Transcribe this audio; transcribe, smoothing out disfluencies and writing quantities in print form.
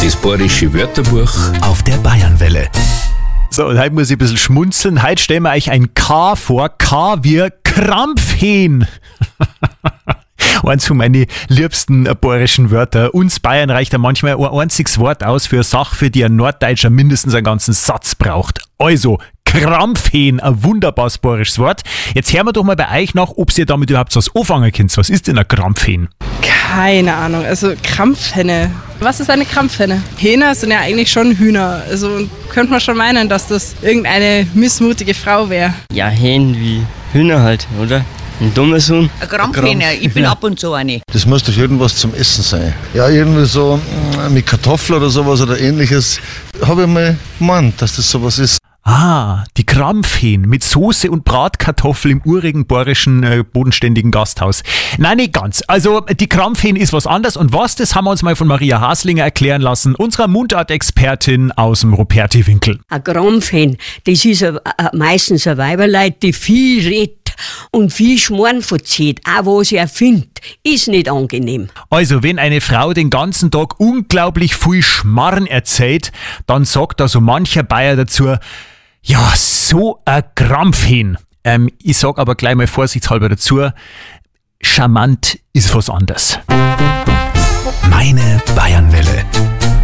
Das bayerische Wörterbuch auf der Bayernwelle. So, und heute muss ich ein bisschen schmunzeln. Heute stellen wir euch ein K vor. K wie Krampfhähn. Eins von meinen liebsten bayerischen Wörter. Uns Bayern reicht ja manchmal ein einziges Wort aus für eine Sache, für die ein Norddeutscher mindestens einen ganzen Satz braucht. Also, Krampfhähn, ein wunderbares bayerisches Wort. Jetzt hören wir doch mal bei euch nach, ob ihr damit überhaupt was anfangen könnt. Was ist denn ein Krampfhähn? Keine Ahnung, also Krampfhähne. Was ist eine Krampfhähne? Hähner sind ja eigentlich schon Hühner. Also könnte man schon meinen, dass das irgendeine missmutige Frau wäre. Ja, Hähn wie Hühner halt, oder? Ein dummes Huhn. Ein Krampfhähner, ich bin ab und zu eine. Das muss doch irgendwas zum Essen sein. Ja, irgendwie so mit Kartoffeln oder sowas oder ähnliches. Habe ich mal gemeint, dass das sowas ist. Ah, die Krampfhähn mit Soße und Bratkartoffel im urigen bayerischen bodenständigen Gasthaus. Nein, nicht ganz. Also die Krampfhähn ist was anderes und was, das haben wir uns mal von Maria Haslinger erklären lassen, unserer Mundartexpertin aus dem Ruperti-Winkel. Ein Krampfhähn, das ist meistens ein Weiberleut, die viel redet und viel Schmarrn verzieht, auch was er findet, ist nicht angenehm. Also, wenn eine Frau den ganzen Tag unglaublich viel Schmarrn erzählt, dann sagt da so mancher Bayer dazu, ja, so ein Krampfhähn. Ich sag aber gleich mal vorsichtshalber dazu, charmant ist was anderes. Meine Bayernwelle.